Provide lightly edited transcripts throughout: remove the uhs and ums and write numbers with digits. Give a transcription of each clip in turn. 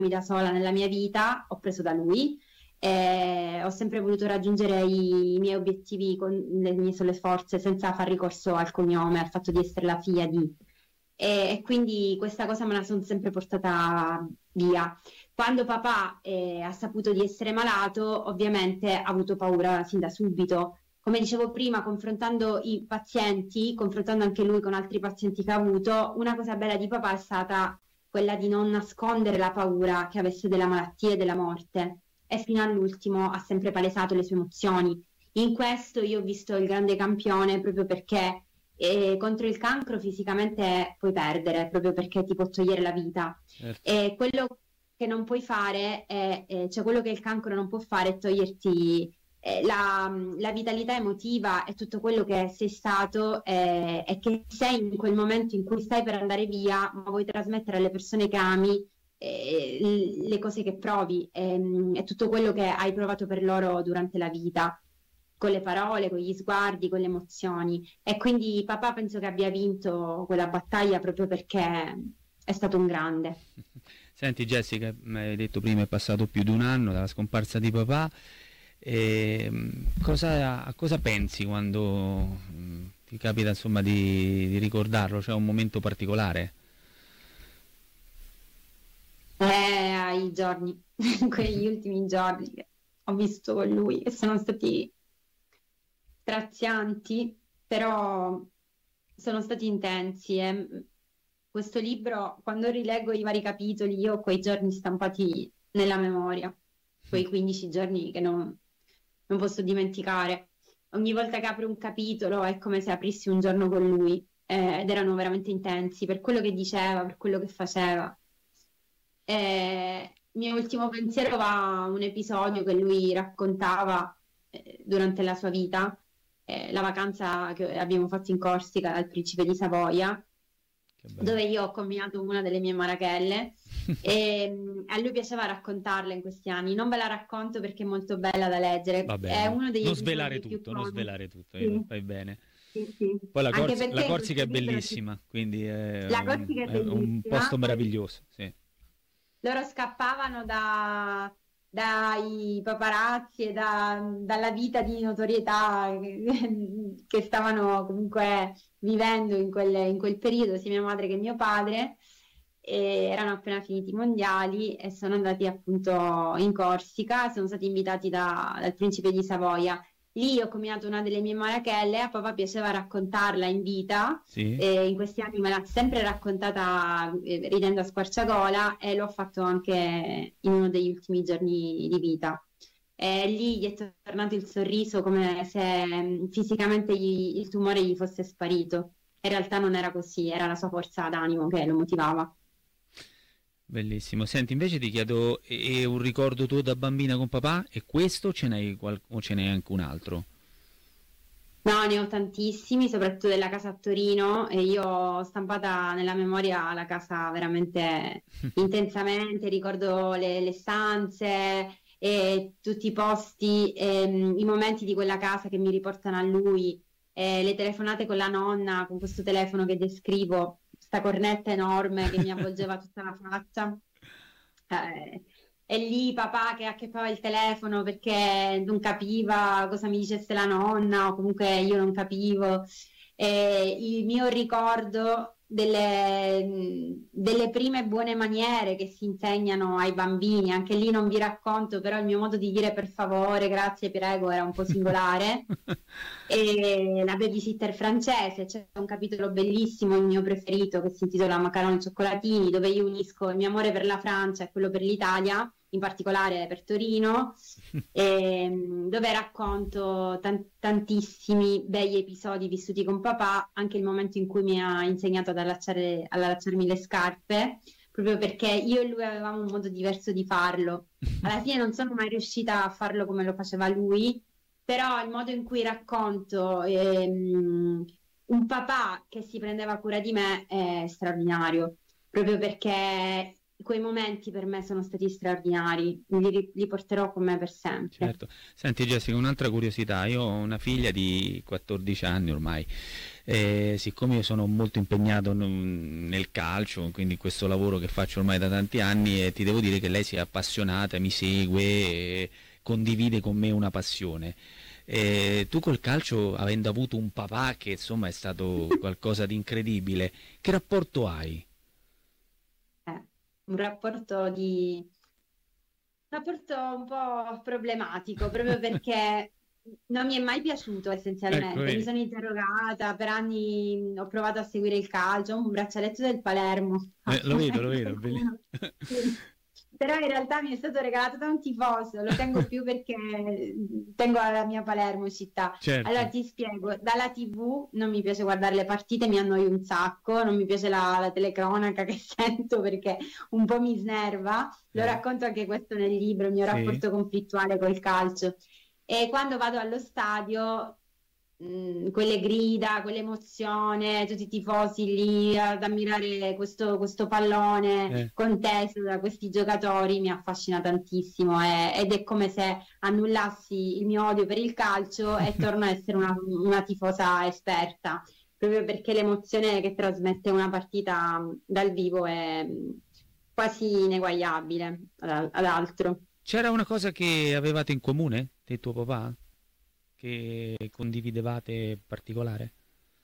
da sola nella mia vita, ho preso da lui. Ho sempre voluto raggiungere i miei obiettivi con le mie sole forze senza far ricorso al cognome, al fatto di essere la figlia di. E quindi questa cosa me la sono sempre portata via. Quando papà ha saputo di essere malato, ovviamente ha avuto paura sin da subito. Come dicevo prima, confrontando i pazienti, confrontando anche lui con altri pazienti che ha avuto, una cosa bella di papà è stata quella di non nascondere la paura che avesse della malattia e della morte, e fino all'ultimo ha sempre palesato le sue emozioni. In questo io ho visto il grande campione proprio perché contro il cancro fisicamente puoi perdere, proprio perché ti può togliere la vita. Certo. E quello che non puoi fare cioè quello che il cancro non può fare è toglierti la vitalità emotiva e tutto quello che sei stato e che sei in quel momento in cui stai per andare via, ma vuoi trasmettere alle persone che ami le cose che provi e tutto quello che hai provato per loro durante la vita, con le parole, con gli sguardi, con le emozioni. E quindi papà penso che abbia vinto quella battaglia proprio perché è stato un grande. Senti Jessica, mi hai detto prima è passato più di un anno dalla scomparsa di papà. A cosa pensi quando ti capita insomma di ricordarlo? C'è un momento particolare? Ai giorni, quegli ultimi giorni che ho vissuto con lui, che sono stati strazianti, però sono stati intensi. E questo libro, quando rileggo i vari capitoli, io ho quei giorni stampati nella memoria, quei 15 giorni che non posso dimenticare. Ogni volta che apro un capitolo è come se aprissi un giorno con lui, ed erano veramente intensi per quello che diceva, per quello che faceva. Il mio ultimo pensiero va a un episodio che lui raccontava durante la sua vita, la vacanza che abbiamo fatto in Corsica al Principe di Savoia, Che bello. dove io ho combinato una delle mie marachelle e a lui piaceva raccontarla in questi anni. Non ve la racconto perché è molto bella da leggere, Va è bene, uno degli non svelare episodi più tutto, non comici. svelare tutto, Sì, fai bene. sì, sì. Poi Anche La perché in Corsica questo è libro bellissima, quindi la Corsica è è un bellissima, posto poi meraviglioso, sì. loro scappavano dai paparazzi e dalla vita di notorietà che stavano comunque vivendo in quel periodo, sia mia madre che mio padre, e erano appena finiti i mondiali e sono andati appunto in Corsica, sono stati invitati dal principe di Savoia. Lì ho combinato una delle mie marachelle, a papà piaceva raccontarla in vita, Sì? e in questi anni me l'ha sempre raccontata ridendo a squarciagola e l'ho fatto anche in uno degli ultimi giorni di vita. E lì gli è tornato il sorriso come se fisicamente il tumore gli fosse sparito. In realtà non era così, era la sua forza d'animo che lo motivava. Bellissimo. Senti, invece ti chiedo, è un ricordo tuo da bambina con papà? E questo o ce n'hai anche un altro? No, ne ho tantissimi, soprattutto della casa a Torino, e io ho stampata nella memoria la casa veramente intensamente, ricordo le stanze e tutti i posti, i momenti di quella casa che mi riportano a lui, le telefonate con la nonna, con questo telefono che descrivo, questa cornetta enorme che mi avvolgeva tutta la faccia. Eh, e lì papà che acchiappava il telefono perché non capiva cosa mi dicesse la nonna o comunque io non capivo. Il mio ricordo delle prime buone maniere che si insegnano ai bambini, anche lì non vi racconto, però il mio modo di dire per favore, grazie, prego era un po' singolare. E la babysitter francese, c'è un capitolo bellissimo, il mio preferito, che si intitola Macaroni e cioccolatini, dove io unisco il mio amore per la Francia e quello per l'Italia, in particolare per Torino, dove racconto tantissimi begli episodi vissuti con papà, anche il momento in cui mi ha insegnato ad allacciarmi le scarpe, proprio perché io e lui avevamo un modo diverso di farlo. Alla fine non sono mai riuscita a farlo come lo faceva lui, però il modo in cui racconto un papà che si prendeva cura di me è straordinario, proprio perché quei momenti per me sono stati straordinari, li porterò con me per sempre. Certo. Senti Jessica, un'altra curiosità, io ho una figlia di 14 anni ormai, siccome io sono molto impegnato nel calcio, quindi questo lavoro che faccio ormai da tanti anni, ti devo dire che lei si è appassionata, mi segue, condivide con me una passione. Tu col calcio, avendo avuto un papà che insomma è stato qualcosa di incredibile, che rapporto hai? Un rapporto un po' problematico, proprio perché non mi è mai piaciuto Ecco, essenzialmente. Mi vedi. sono interrogata, per anni ho provato a seguire il calcio, ho un braccialetto del Palermo, Lo ecco vedo, qualcuno. Sì. Però in realtà mi è stato regalato da un tifoso, lo tengo più perché tengo alla mia Palermo città. Allora Certo. ti spiego, dalla TV non mi piace guardare le partite, mi annoio un sacco, non mi piace la telecronaca che sento perché un po' mi snerva. Lo Eh, racconto anche questo nel libro, il mio sì. rapporto conflittuale col calcio. E quando vado allo stadio, quelle grida, quell'emozione, tutti i tifosi lì ad ammirare questo pallone Eh. contesto da questi giocatori mi affascina tantissimo ed è come se annullassi il mio odio per il calcio e torno a essere una tifosa esperta, proprio perché l'emozione che trasmette una partita dal vivo è quasi ineguagliabile ad altro. C'era una cosa che avevate in comune, te e tuo papà, che condividevate particolare?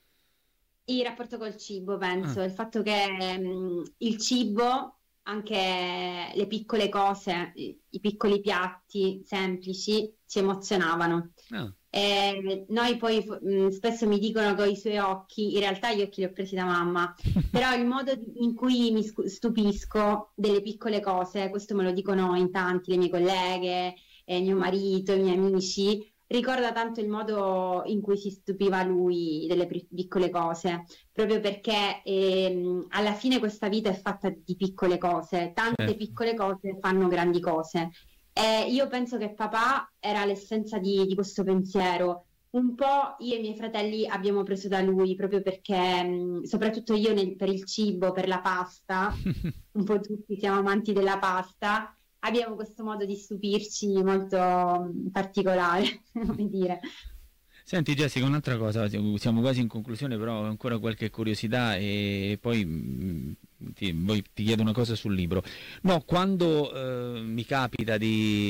Il rapporto col cibo, Ah, penso, il fatto che il cibo, anche le piccole cose, i piccoli piatti semplici, ci emozionavano. ah. E noi poi spesso mi dicono che ho i suoi occhi, in realtà gli occhi li ho presi da mamma, però il modo in cui mi stupisco delle piccole cose, questo me lo dicono in tanti, le mie colleghe, mio marito, i miei amici, ricorda tanto il modo in cui si stupiva lui delle piccole cose, proprio perché alla fine questa vita è fatta di piccole cose, tante Certo. piccole cose fanno grandi cose. E io penso che papà era l'essenza di questo pensiero. Un po' io e i miei fratelli abbiamo preso da lui, proprio perché, soprattutto io per il cibo, per la pasta, un po' tutti siamo amanti della pasta, abbiamo questo modo di stupirci molto particolare, come dire. Senti Jessica, un'altra cosa, siamo quasi in conclusione, però ho ancora qualche curiosità e poi ti chiedo una cosa sul libro. No, quando mi capita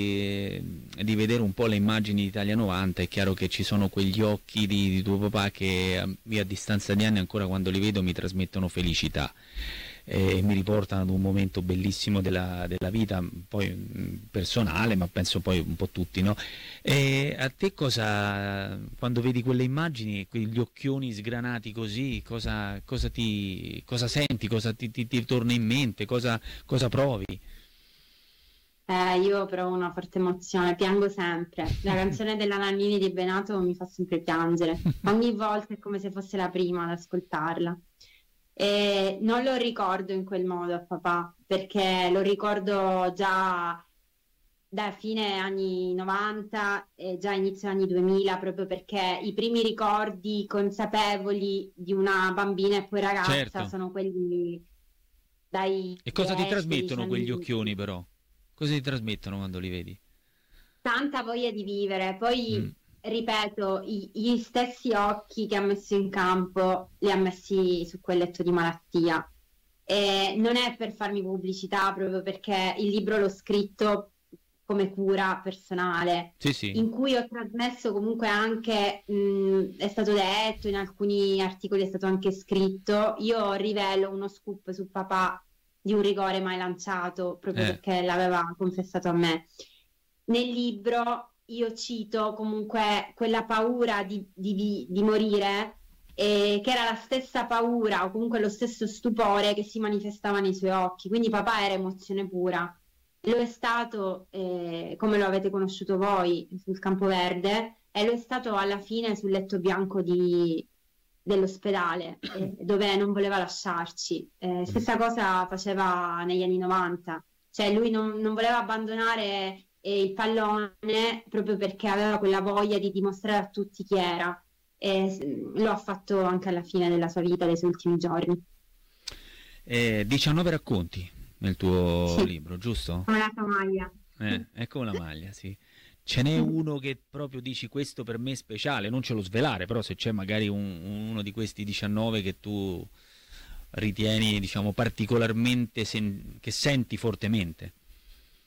di vedere un po' le immagini di Italia 90, è chiaro che ci sono quegli occhi di tuo papà che a distanza di anni ancora quando li vedo mi trasmettono felicità. E mi riportano ad un momento bellissimo della vita, poi personale, ma penso poi un po' tutti, no? E a te cosa, quando vedi quelle immagini, quegli occhioni sgranati così, cosa senti, ti torna in mente, cosa provi? Io provo una forte emozione, piango sempre. La canzone della Nannini di Benato mi fa sempre piangere. Ogni volta è come se fosse la prima ad ascoltarla. E non lo ricordo in quel modo a papà, perché lo ricordo già da fine anni 90 e già inizio anni 2000, proprio perché i primi ricordi consapevoli di una bambina e poi ragazza Certo. sono quelli dai E cosa ti 10-12 trasmettono quegli anni. occhioni però? Cosa ti trasmettono quando li vedi? Tanta voglia di vivere. Mm, Poi, ripeto, gli stessi occhi che ha messo in campo li ha messi su quel letto di malattia. E non è per farmi pubblicità, proprio perché il libro l'ho scritto come cura personale, sì, sì. in cui ho trasmesso comunque anche, è stato detto, in alcuni articoli è stato anche scritto, io rivelo uno scoop su papà di un rigore mai lanciato, proprio Eh, perché l'aveva confessato a me. Nel libro io cito comunque quella paura di morire, che era la stessa paura o comunque lo stesso stupore che si manifestava nei suoi occhi. Quindi papà era emozione pura. Lo è stato, come lo avete conosciuto voi, sul Campoverde, e lo è stato alla fine sul letto bianco dell'ospedale, dove non voleva lasciarci. mm. Stessa cosa faceva negli anni 90, cioè lui non voleva abbandonare il pallone proprio perché aveva quella voglia di dimostrare a tutti chi era. E lo ha fatto anche alla fine della sua vita, dei suoi ultimi giorni. 19 racconti, nel tuo Sì, libro, giusto? come la tua maglia. È come una maglia, sì. Ce n'è uno che proprio dici questo per me è speciale, non ce lo svelare, però se c'è magari uno di questi 19 che tu ritieni, diciamo, particolarmente che senti fortemente.